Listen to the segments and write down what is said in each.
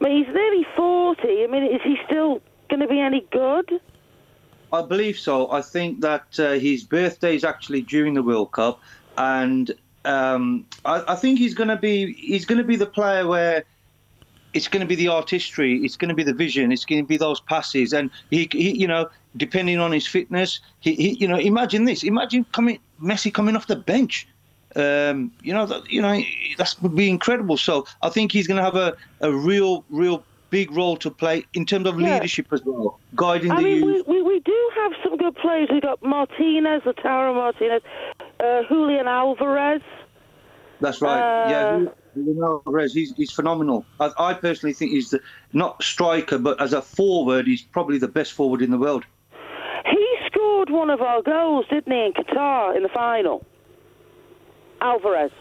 I mean, he's nearly 40. I mean, is he still going to be any good? I believe so. I think that his birthday is actually during the World Cup, and I think he's going to be the player where it's going to be the artistry, it's going to be the vision, it's going to be those passes, and he depending on his fitness, imagine this, Messi coming off the bench. That would be incredible. So I think he's going to have a real big role to play in terms of leadership as well, guiding the youth. We do have some good players. We've got Martinez, Lautaro Martinez, Julian Alvarez. That's right. Julian Alvarez, he's phenomenal. I personally think he's not striker, but as a forward, he's probably the best forward in the world. He scored one of our goals, didn't he, in Qatar in the final? Alvarez.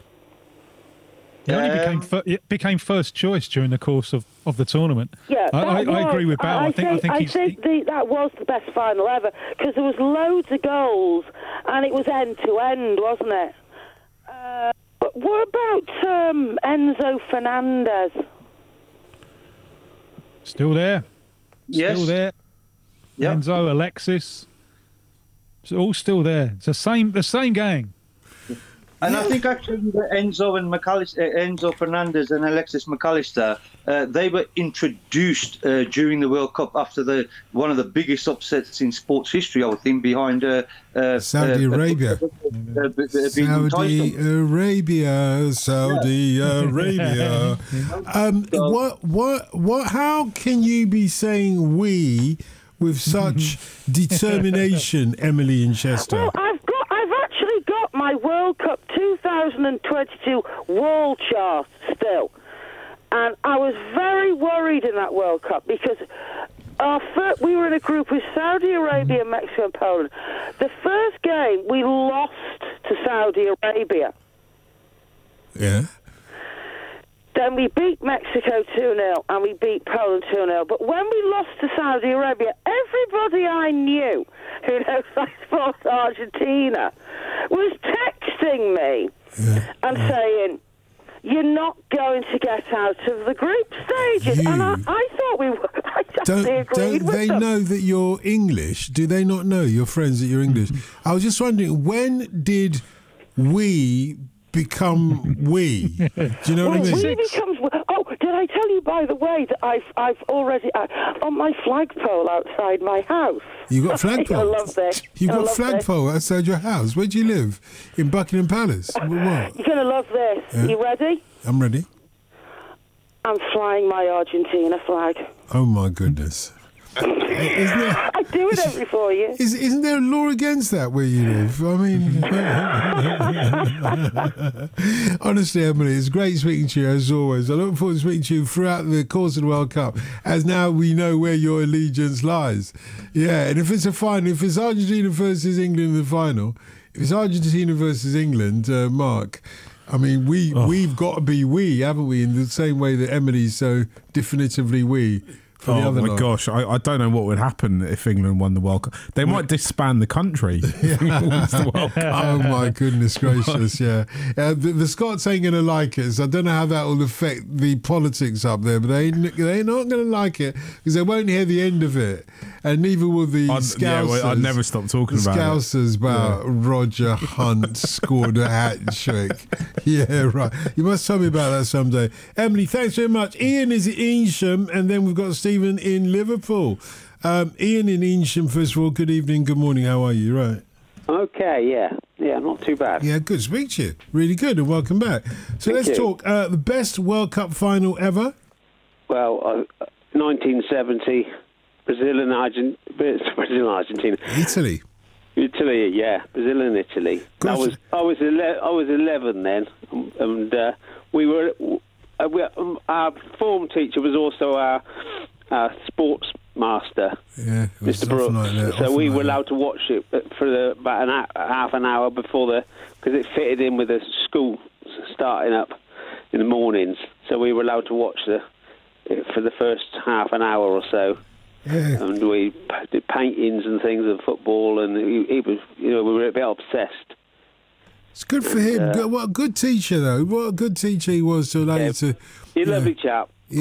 He only became first choice during the course of the tournament. Yeah, I agree with Bell. I think that was the best final ever because there was loads of goals and it was end to end, wasn't it? But what about Enzo Fernandez? Still there. Yes. Still there. Yep. Enzo, Alexis. It's all still there. It's the same gang. And I think actually Enzo Fernandez and Alexis McAllister, they were introduced during the World Cup after one of the biggest upsets in sports history, I would think, behind Saudi Arabia. Saudi Arabia. How can you be saying we with such determination, Emily in Chester? Well, I've actually got my World Cup 2022 wall chart still. And I was very worried in that World Cup because we were in a group with Saudi Arabia, Mexico and Poland. The first game, we lost to Saudi Arabia. Yeah. Then we beat Mexico 2-0 and we beat Poland 2-0. But when we lost to Saudi Arabia, everybody I knew who knows I support Argentina was texting me and saying, you're not going to get out of the group stages. And I thought we were. I totally agreed with them. Don't they know that you're English? Do they not know, your friends, that you're English? I was just wondering, when did we become we? Do you know what I mean? We becomes. Oh, did I tell you, by the way, that I've already on my flagpole outside my house. You got flagpole? I love this. You've got flagpole outside your house. Where do you live? In Buckingham Palace? What? You're gonna love this. Yeah. You ready? I'm ready. I'm flying my Argentina flag. Oh my goodness. I do it every 4 years. Isn't there a law against that where you live? I mean, honestly, Emily, it's great speaking to you as always. I look forward to speaking to you throughout the course of the World Cup, as now we know where your allegiance lies. Yeah, and if it's a final, if it's Argentina versus England in the final, if it's Argentina versus England, Mark, I mean, we've got to be we, haven't we? In the same way that Emily's so definitively we. Oh my gosh, I don't know what would happen if England won the World Cup. They might disband the country. Oh my goodness gracious, yeah. The Scots ain't going to like it, so I don't know how that will affect the politics up there, but they ain't not going to like it because they won't hear the end of it. And neither will the Scousers. I'd never stop talking about Scousers about Roger Hunt scored a hat-trick. Yeah, right. You must tell me about that someday. Emily, thanks very much. Ian is at Eynsham, and then we've got Stephen in Liverpool. Ian in Eynsham, first of all, good evening, good morning. How are you? Right. Okay, yeah, not too bad. Yeah, good to speak to you. Really good, and welcome back. So let's talk the best World Cup final ever. Well, 1970. Brazil and Argentina. Italy, yeah, Brazil and Italy. I was 11 then, and we were. Our form teacher was also our sports master, Mr. Brooks. Like so we were allowed to watch it for about half an hour before because it fitted in with the school starting up in the mornings. So we were allowed to watch it for the first half an hour or so. Yeah. And we did paintings and things of football, and he was, we were a bit obsessed. It's good for him. What a good teacher, though. What a good teacher he was to allow you to. He's a lovely chap.